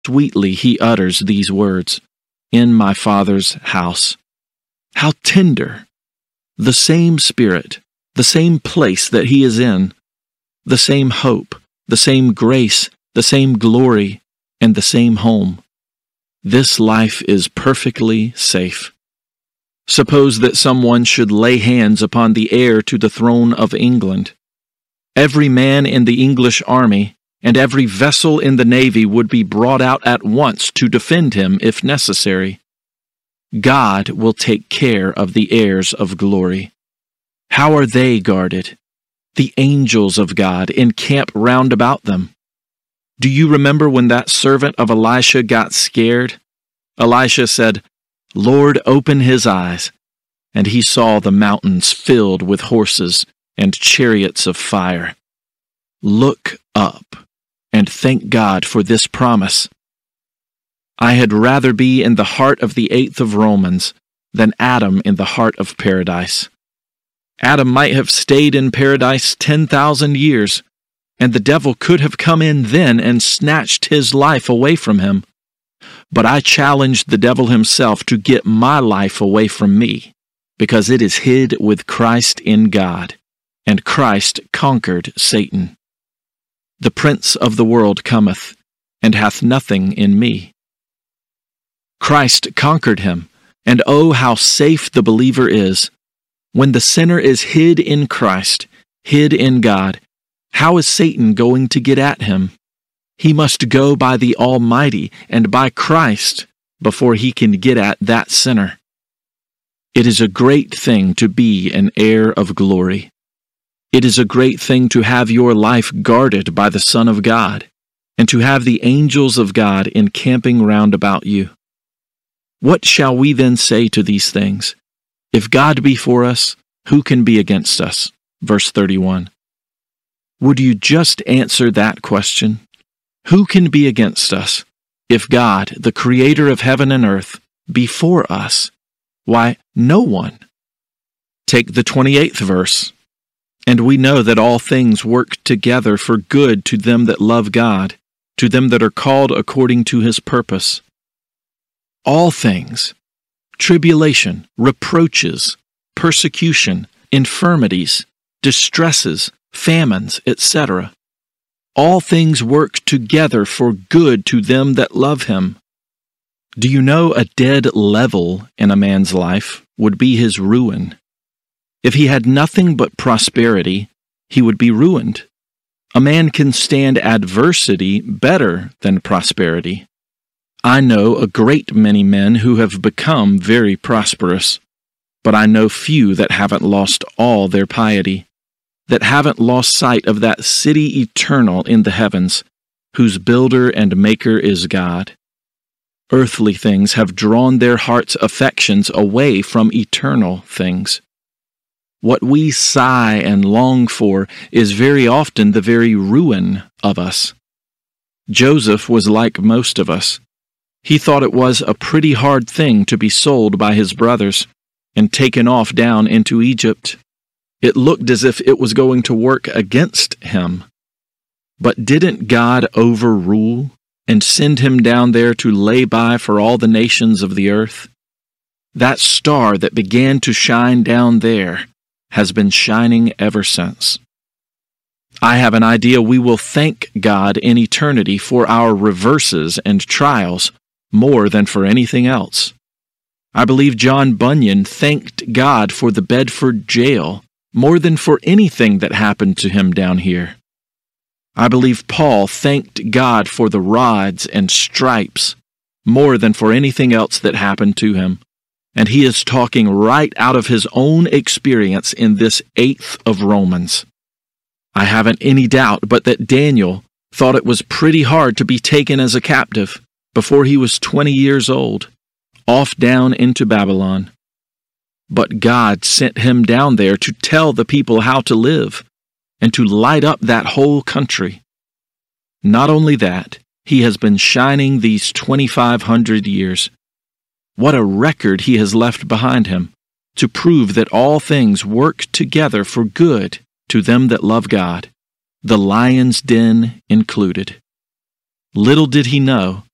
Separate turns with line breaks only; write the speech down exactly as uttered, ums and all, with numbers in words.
sweetly he utters these words, "In my Father's house." How tender! The same Spirit, the same place that he is in, the same hope, the same grace, the same glory, and the same home. This life is perfectly safe. Suppose that someone should lay hands upon the heir to the throne of England. Every man in the English army and every vessel in the navy would be brought out at once to defend him if necessary. God will take care of the heirs of glory. How are they guarded? The angels of God encamp round about them. Do you remember when that servant of Elisha got scared? Elisha said, "Lord, open his eyes." And he saw the mountains filled with horses and chariots of fire. Look up and thank God for this promise. I had rather be in the heart of the eighth of Romans than Adam in the heart of paradise. Adam might have stayed in paradise ten thousand years, and the devil could have come in then and snatched his life away from him. But I challenged the devil himself to get my life away from me, because it is hid with Christ in God, and Christ conquered Satan. The prince of the world cometh, and hath nothing in me. Christ conquered him, and oh, how safe the believer is. When the sinner is hid in Christ, hid in God, how is Satan going to get at him? He must go by the Almighty and by Christ before he can get at that sinner. It is a great thing to be an heir of glory. It is a great thing to have your life guarded by the Son of God, and to have the angels of God encamping round about you. What shall we then say to these things? If God be for us, who can be against us? Verse thirty-one. Would you just answer that question? Who can be against us? If God, the Creator of heaven and earth, be for us, why, no one. Take the twenty-eighth verse. And we know that all things work together for good to them that love God, to them that are called according to his purpose. All things, tribulation, reproaches, persecution, infirmities, distresses, famines, et cetera. All things work together for good to them that love him. Do you know a dead level in a man's life would be his ruin? If he had nothing but prosperity, he would be ruined. A man can stand adversity better than prosperity. I know a great many men who have become very prosperous, but I know few that haven't lost all their piety, that haven't lost sight of that city eternal in the heavens, whose builder and maker is God. Earthly things have drawn their hearts' affections away from eternal things. What we sigh and long for is very often the very ruin of us. Joseph was like most of us. He thought it was a pretty hard thing to be sold by his brothers and taken off down into Egypt. It looked as if it was going to work against him. But didn't God overrule and send him down there to lay by for all the nations of the earth? That star that began to shine down there has been shining ever since. I have an idea we will thank God in eternity for our reverses and trials more than for anything else. I believe John Bunyan thanked God for the Bedford jail more than for anything that happened to him down here. I believe Paul thanked God for the rods and stripes more than for anything else that happened to him. And he is talking right out of his own experience in this eighth of Romans. I haven't any doubt but that Daniel thought it was pretty hard to be taken as a captive before he was twenty years old, off down into Babylon. But God sent him down there to tell the people how to live and to light up that whole country. Not only that, he has been shining these twenty-five hundred years. What a record he has left behind him, to prove that all things work together for good to them that love God, the lion's den included. Little did he know